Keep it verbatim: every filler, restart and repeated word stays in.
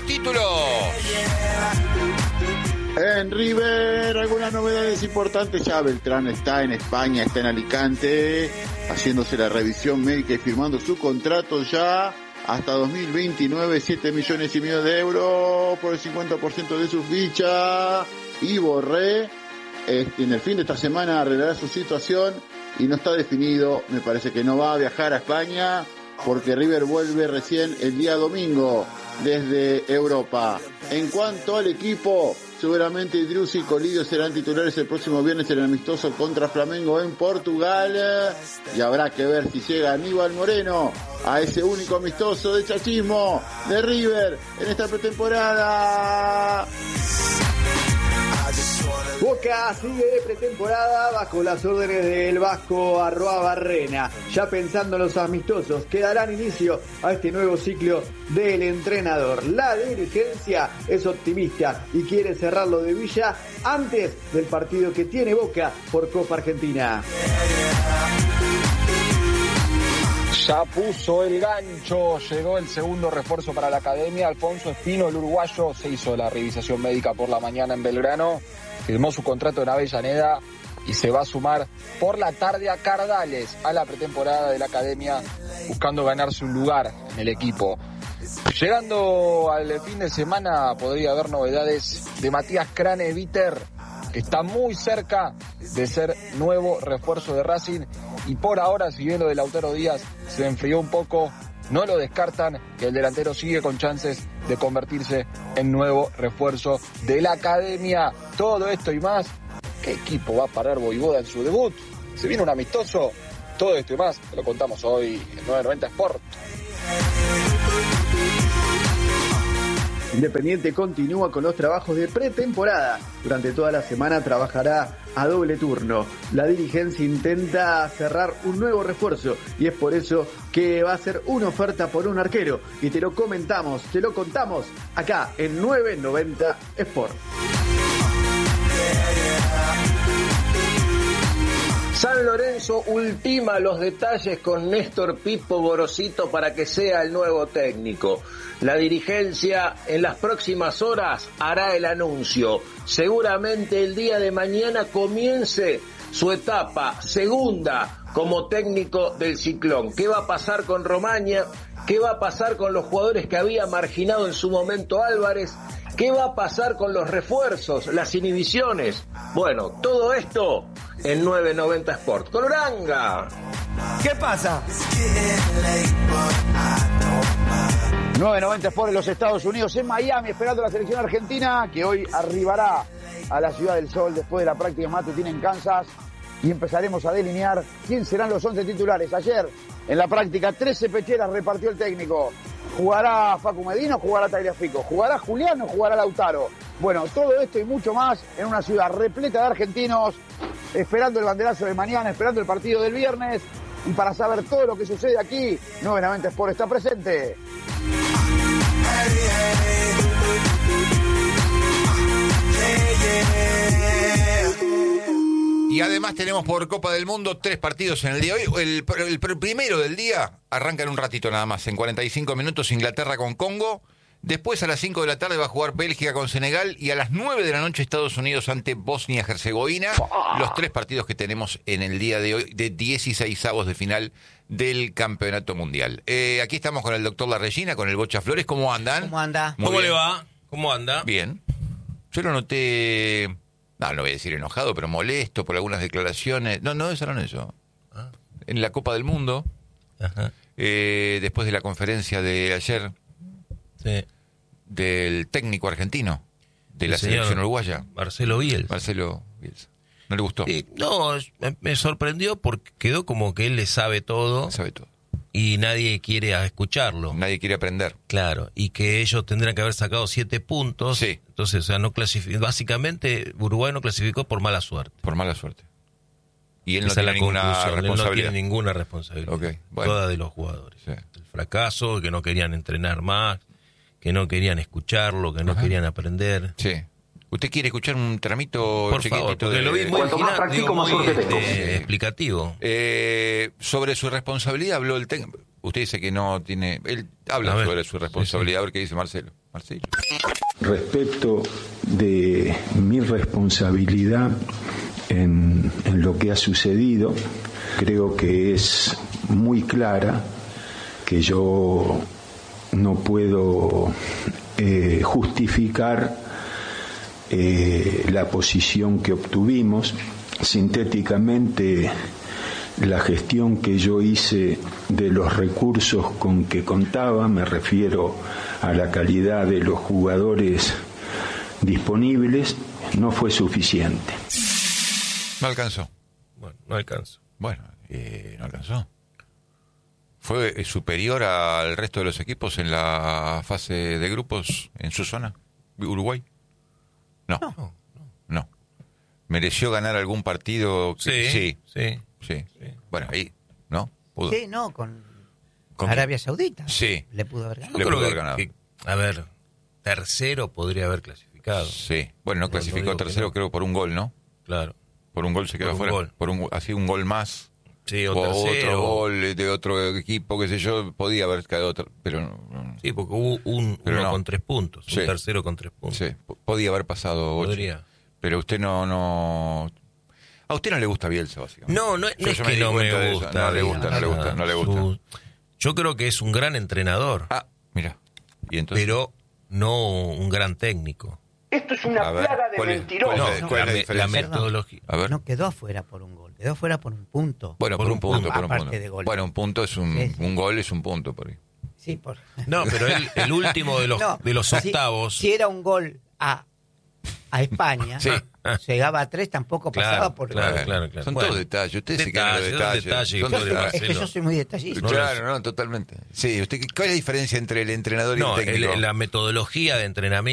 los títulos. En River, algunas novedades importantes. Ya Beltrán está en España, está en Alicante, haciéndose la revisión médica y firmando su contrato ya hasta dos mil veintinueve, siete millones y medio de euros por el cincuenta por ciento de su ficha. Y Borré, este, en el fin de esta semana arreglará su situación y no está definido. Me parece que no va a viajar a España porque River vuelve recién el día domingo desde Europa. En cuanto al equipo, seguramente Idrus y Colidio serán titulares el próximo viernes en el amistoso contra Flamengo en Portugal. Y habrá que ver si llega Aníbal Moreno a ese único amistoso de chachismo de River en esta pretemporada. Boca sigue de pretemporada bajo las órdenes del Vasco Arruabarrena. Ya pensando en los amistosos que darán inicio a este nuevo ciclo del entrenador. La dirigencia es optimista y quiere cerrarlo de Villa antes del partido que tiene Boca por Copa Argentina. Ya puso el gancho, llegó el segundo refuerzo para la academia. Alfonso Espino, el uruguayo, se hizo la revisación médica por la mañana en Belgrano, firmó su contrato en Avellaneda y se va a sumar por la tarde a Cardales a la pretemporada de la academia, buscando ganarse un lugar en el equipo. Llegando al fin de semana podría haber novedades de Matías Craneviter, que está muy cerca de ser nuevo refuerzo de Racing, y por ahora, si bien lo de Lautaro Díaz se enfrió un poco, no lo descartan, que el delantero sigue con chances de convertirse en nuevo refuerzo de la academia. Todo esto y más. ¿Qué equipo va a parar Voivoda en su debut? ¿Se viene un amistoso? Todo esto y más te lo contamos hoy en nueve noventa Sport. Independiente continúa con los trabajos de pretemporada. Durante toda la semana trabajará a doble turno. La dirigencia intenta cerrar un nuevo refuerzo y es por eso que va a hacer una oferta por un arquero. Y te lo comentamos, te lo contamos acá en nueve noventa Sport. San Lorenzo ultima los detalles con Néstor Pipo Gorosito para que sea el nuevo técnico. La dirigencia en las próximas horas hará el anuncio. Seguramente el día de mañana comience su etapa segunda como técnico del Ciclón. ¿Qué va a pasar con Romaña? ¿Qué va a pasar con los jugadores que había marginado en su momento Álvarez? ¿Qué va a pasar con los refuerzos, las inhibiciones? Bueno, todo esto en nueve noventa Sport. ¡Coloranga! ¿Qué pasa? nueve noventa Sport en los Estados Unidos, en Miami, esperando a la selección argentina, que hoy arribará a la Ciudad del Sol después de la práctica matutina en Kansas. Y empezaremos a delinear quién serán los once titulares. Ayer, en la práctica, trece pecheras repartió el técnico. ¿Jugará Facu Medina o jugará Tagliafico? ¿Jugará Julián o jugará Lautaro? Bueno, todo esto y mucho más en una ciudad repleta de argentinos, esperando el banderazo de mañana, esperando el partido del viernes. Y para saber todo lo que sucede aquí, nueve noventa Sport está presente. Y además tenemos por Copa del Mundo tres partidos en el día de hoy. El, el, el primero del día arranca en un ratito nada más, en cuarenta y cinco minutos, Inglaterra con Congo. Después a las cinco de la tarde va a jugar Bélgica con Senegal y a las nueve de la noche Estados Unidos ante Bosnia-Herzegovina. Los tres partidos que tenemos en el día de hoy de dieciseisavos de final del Campeonato Mundial. Eh, aquí estamos con el doctor La Regina, con el Bocha Flores. ¿Cómo andan? ¿Cómo anda? Muy ¿Cómo bien. le va? ¿Cómo anda? Bien. Yo lo noté, no, no voy a decir enojado, pero molesto por algunas declaraciones. No, no eso no es eso. Ah. En la Copa del Mundo, Ajá. eh, después de la conferencia de ayer Sí. del técnico argentino de El la señor selección uruguaya, Marcelo Bielsa. Marcelo Bielsa. ¿No le gustó? Sí, no, me, me sorprendió porque quedó como que él le sabe todo Sabe todo. y nadie quiere a escucharlo. Nadie quiere aprender. Claro, y que ellos tendrían que haber sacado siete puntos. Sí. Entonces, o sea, no clasificó. Básicamente, Uruguay no clasificó por mala suerte. Por mala suerte. Y él no Esa es tiene la ninguna conclusión. Él no responsabilidad. tiene ninguna responsabilidad. Ok, bueno. Toda de los jugadores. Sí. El fracaso, que no querían entrenar más, que no querían escucharlo, que no Ajá. querían aprender. Sí. ¿Usted quiere escuchar un tramito Por chiquitito favor, porque de, lo vi muy, Cuanto más final- practico, digo, más muy, suerte tengo. este, explicativo. Eh, sobre su responsabilidad habló el técnico. Usted dice que no tiene... Él habla A ver, sobre su responsabilidad. A ver qué dice Marcelo. Marcelo. Respecto de mi responsabilidad en, en lo que ha sucedido, creo que es muy clara, que yo no puedo eh, justificar eh, la posición que obtuvimos. Sintéticamente, la gestión que yo hice de los recursos con que contaba, me refiero a la calidad de los jugadores disponibles, no fue suficiente. No alcanzó. Bueno, no alcanzó. Bueno, eh, no alcanzó. ¿Fue eh, superior al resto de los equipos en la fase de grupos en su zona? ¿Uruguay? No. No, no. No. ¿Mereció ganar algún partido? Sí, Sí. sí. Sí. Sí. Bueno, ahí, ¿no? Pudo. Sí, no, con, ¿Con Arabia Saudita. Sí. Le pudo haber Yo ganado. Le creo pudo haber que, ganado. que, a ver, tercero podría haber clasificado. Sí. Bueno, no No, clasificó no digo que tercero, no. creo, por un gol, ¿no? Claro. Por un gol se quedó Por un afuera. gol. Por un, así un gol más. Sí, o, O tercero. otro gol de otro equipo, qué sé yo, podía haber quedado otro, pero no, no. Sí, porque hubo un, Pero uno no. con tres puntos, Sí. un tercero con tres puntos. Sí, p- podía haber pasado ocho. Podría. Pero usted no, no... A usted no le gusta Bielsa, básicamente. No, no, no Yo es ya que di no cuenta de me eso. gusta. No le gusta, no le gusta, no le gusta. Su- Yo creo que es un gran entrenador, Ah, mira. Y entonces... pero no un gran técnico. Esto es una A ver, plaga de ¿cuál es- mentirosos. cuál es No, ¿cuál es la, la me- la diferencia? metodología. A ver. No quedó afuera por un gol, quedó afuera por un punto. Bueno, por, por un un punto, punto, por un aparte punto. de gol. Bueno, un punto es un... Sí, sí. Un gol es un punto por ahí. Sí, por... No, pero el, el último de los, No, de los si- octavos. Si, era un gol a, a España, Sí. llegaba a tres, tampoco pasaba Claro, por claro, gol. claro, claro. Son Bueno, todos detalles. Ustedes se quedan en los detalles, detalles. son detalles Son que Yo podría soy- detalles. es que Marcelo. yo soy muy detallista. No, Claro, no, totalmente. Sí, usted, ¿cuál es la diferencia entre el entrenador y No, el técnico? el- la metodología de entrenamiento.